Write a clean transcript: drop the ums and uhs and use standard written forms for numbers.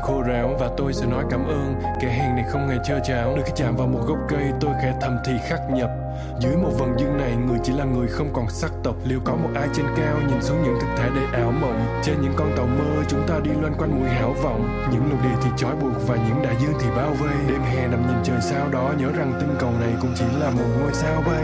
khô ráo và tôi sẽ nói cảm ơn. Kẻ hèn này không hề trơ tráo. Đôi khi chạm vào một gốc cây tôi khẽ thầm thì khắc nhập. Dưới một vầng dương này người chỉ là người không còn sắc tộc. Liệu có một ai trên cao nhìn xuống những thực thể đầy ảo mộng? Trên những con tàu mơ chúng ta đi loanh quanh mùi hão vọng. Những lục địa thì trói buộc và những đại dương thì bao vây. Đêm hè nằm nhìn trời sao đó, nhớ rằng tinh cầu này cũng chỉ là một ngôi sao bay.